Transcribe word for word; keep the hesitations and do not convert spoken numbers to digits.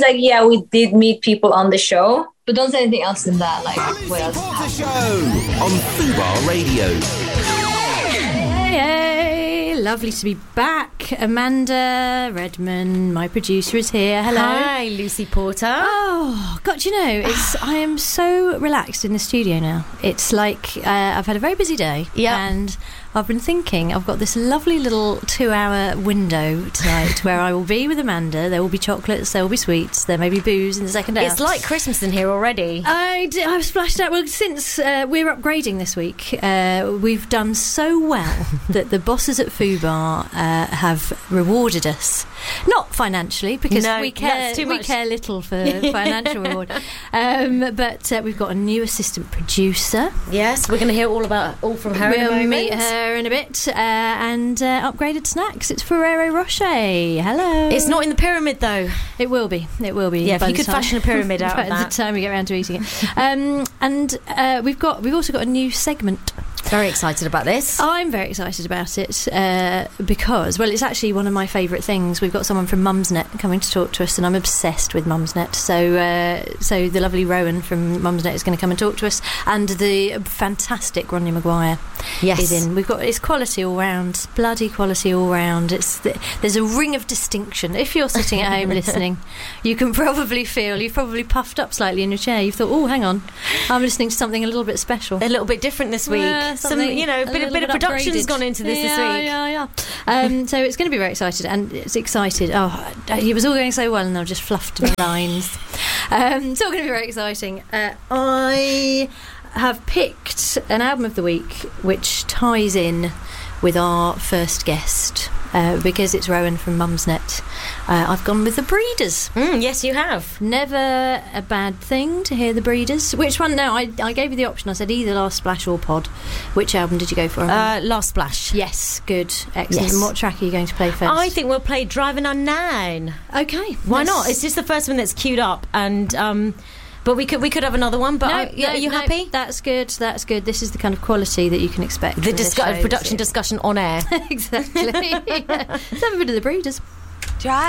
like, yeah, we did meet people on the show, but don't say anything else than that. Like, what else? Porter Show on Fubar Radio. Hey, hey, lovely to be back. Amanda Redman, my producer, is here. Hello. Hi, Lucy Porter. Oh, God, you know, it's I am so relaxed in the studio now. It's like uh, I've had a very busy day. Yeah. And I've been thinking, I've got this lovely little two-hour window tonight where I will be with Amanda. There will be chocolates, there will be sweets, there may be booze in the second hour. It's like Christmas in here already. I d- I've splashed out. Well, since uh, we're upgrading this week, uh, we've done so well that the bosses at Fubar uh, have rewarded us. Not financially, because No, we care that's too we much. care little for financial reward. Um, but uh, we've got a new assistant producer. Yes, we're going to hear all about all from her in a We'll moment. meet her in a bit. Uh, and uh, upgraded snacks. It's Ferrero Rocher. Hello. It's not in the pyramid though. It will be. It will be. Yeah, if by you the could time- fashion a pyramid out by of that. the time we get around to eating it. Um, and uh, we've got we've also got a new segment. Very excited about this. I'm very excited about it uh, because, well, it's actually one of my favourite things. We've got someone from Mumsnet coming to talk to us, and I'm obsessed with Mumsnet. So, uh, so the lovely Rowan from Mumsnet is going to come and talk to us, and the fantastic Ronnie Maguire Yes. is in. We've got it's quality all round, bloody quality all round. It's the, there's a ring of distinction. If you're sitting at home listening, you can probably feel you've probably puffed up slightly in your chair. You've thought, oh, hang on, I'm listening to something a little bit special. A little bit different this week. Yeah, Some, something you know, a a bit, a little bit of bit production's upgraded. gone into this yeah, this week. Yeah, yeah, um, so it's going to be very excited, and it's excited. Oh, it was all going so well, and I've just fluffed my lines. Um, it's all going to be very exciting. Uh, I have picked an album of the week which ties in with our first guest. Uh, because it's Rowan from Mumsnet, uh, I've gone with The Breeders. Mm, yes, you have. Never a bad thing to hear The Breeders. Which one? No, I, I gave you the option. I said either Last Splash or Pod. Which album did you go for? Uh, Last Splash. Yes, good, excellent. Yes. And what track are you going to play first? I think we'll play Driving Unknown. Okay, Why let's- not? It's just the first one that's queued up, and um, but we could we could have another one. But No, I, no, are you no, happy? That's good. That's good. This is the kind of quality that you can expect. The from this discu- show, production is it? discussion on air. Exactly. Yeah. Let's have a bit of The Breeders. Drive